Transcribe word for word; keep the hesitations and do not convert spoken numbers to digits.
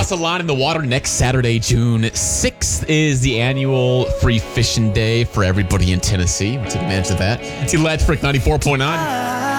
toss a line in the water next Saturday, June sixth, is the annual free fishing day for everybody in Tennessee. We'll take advantage of that. It's Electric ninety-four point nine.